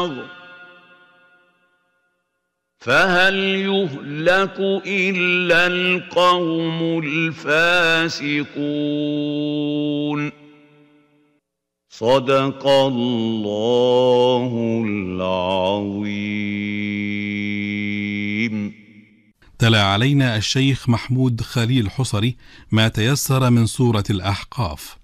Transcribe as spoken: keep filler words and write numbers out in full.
بلاغ فهل يهلك إلا القوم الفاسقون صدق الله العظيم. تلا علينا الشيخ محمود خليل حصري ما تيسر من سورة الأحقاف.